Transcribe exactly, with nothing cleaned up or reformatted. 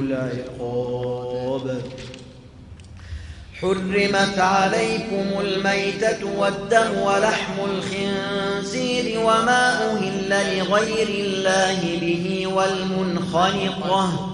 العقاب. حرمت عليكم الميتة والدم ولحم الخنزير وما أهل لغير الله به والمنخنقة